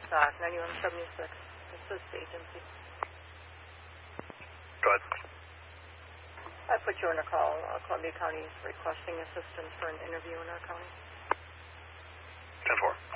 Stock, 9176. Assist agency. Go ahead. I put you on a call. Columbia County is requesting assistance for an interview in our county. 10-4.